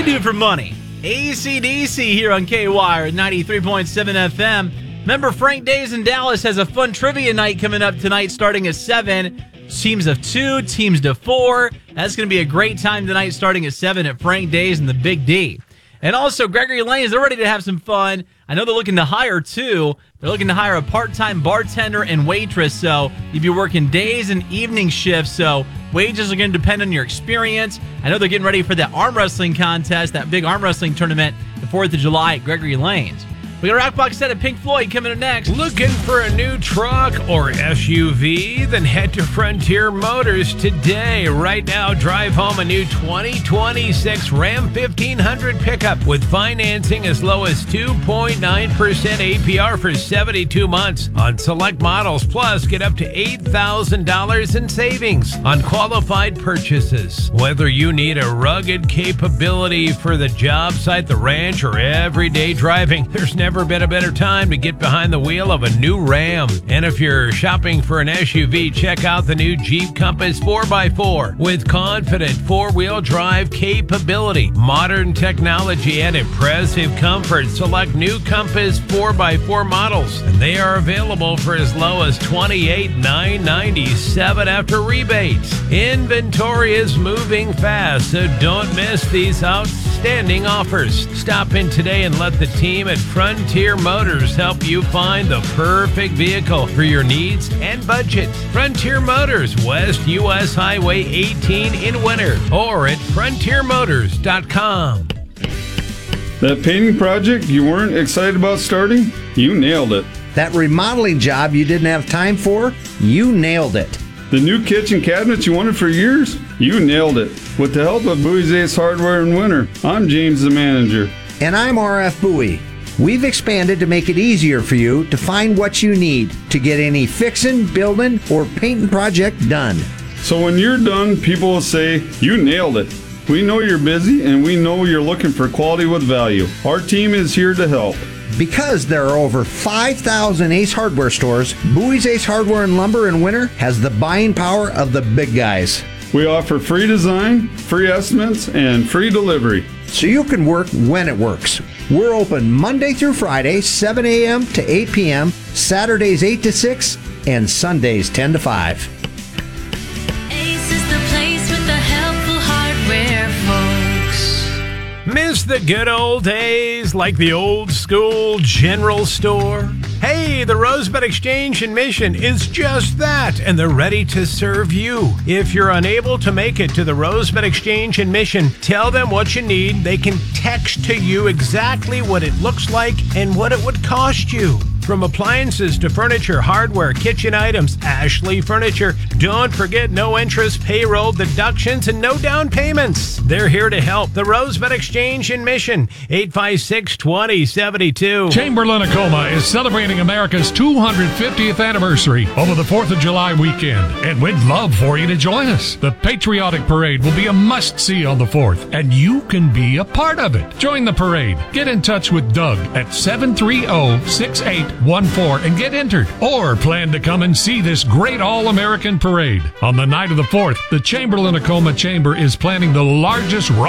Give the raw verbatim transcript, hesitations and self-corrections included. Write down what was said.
do for money? A C D C here on K Y R ninety-three point seven F M. Member Frank Days in Dallas has a fun trivia night coming up tonight starting at seven. Teams of two, teams to four. That's going to be a great time tonight starting at seven at Frank Days in the Big D. And also, Gregory Lanes, they're ready to have some fun. I know they're looking to hire, too. They're looking to hire a part-time bartender and waitress, so you'd be working days and evening shifts, so wages are going to depend on your experience. I know they're getting ready for that arm wrestling contest, that big arm wrestling tournament, the fourth of July at Gregory Lanes. We got a Rockbox set of Pink Floyd coming up next. Looking for a new truck or S U V? Then head to Frontier Motors today. Right now, drive home a new twenty twenty-six Ram fifteen hundred pickup with financing as low as two point nine percent A P R for seventy-two months on select models. Plus, get up to eight thousand dollars in savings on qualified purchases. Whether you need a rugged capability for the job site, the ranch, or everyday driving, there's never been a better time to get behind the wheel of a new Ram. And if you're shopping for an S U V, check out the new Jeep Compass four by four with confident four-wheel drive capability, modern technology, and impressive comfort. Select new Compass four by four models, and they are available for as low as twenty-eight thousand nine hundred ninety-seven dollars after rebates. Inventory is moving fast, so don't miss these outstanding offers. Stop in today and let the team at Frontier Motors help you find the perfect vehicle for your needs and budget. Frontier Motors, West U S Highway eighteen in Winter, or at frontier motors dot com. That painting project you weren't excited about starting? You nailed it. That remodeling job you didn't have time for? You nailed it. The new kitchen cabinets you wanted for years? You nailed it. With the help of Bowie's Ace Hardware in Winter, I'm James, the manager. And I'm R F Bowie. We've expanded to make it easier for you to find what you need to get any fixing, building, or painting project done. So when you're done, people will say, you nailed it. We know you're busy and we know you're looking for quality with value. Our team is here to help. Because there are over five thousand Ace Hardware stores, Bowie's Ace Hardware and Lumber in Winter has the buying power of the big guys. We offer free design, free estimates, and free delivery. So you can work when it works. We're open Monday through Friday, seven a.m. to eight p.m., Saturdays eight to six, and Sundays ten to five. Ace is the place with the helpful hardware, folks. Miss the good old days like the old school general store? Hey, the Rosebud Exchange in Mission is just that, and they're ready to serve you. If you're unable to make it to the Rosebud Exchange in Mission, tell them what you need. They can text to you exactly what it looks like and what it would cost you. From appliances to furniture, hardware, kitchen items, Ashley Furniture. Don't forget no interest, payroll deductions, and no down payments. They're here to help. The Rosebud Exchange in Mission, eight five six, two zero seven two. Chamberlain-Tacoma is celebrating America's two hundred fiftieth anniversary over the fourth of July weekend, and we'd love for you to join us. The Patriotic Parade will be a must-see on the fourth, and you can be a part of it. Join the parade. Get in touch with Doug at seven three zero, six eight one four and get entered, or plan to come and see this great all-American parade. On the night of the fourth, the Chamberlain-Tacoma Chamber is planning the largest